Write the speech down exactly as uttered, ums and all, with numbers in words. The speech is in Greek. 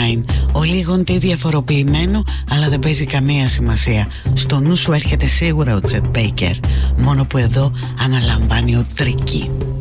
Nine. Ο λίγοντι διαφοροποιημένο, αλλά δεν παίζει καμία σημασία. Στο νου σου έρχεται σίγουρα ο Chet Baker, μόνο που εδώ αναλαμβάνει ο Tricky.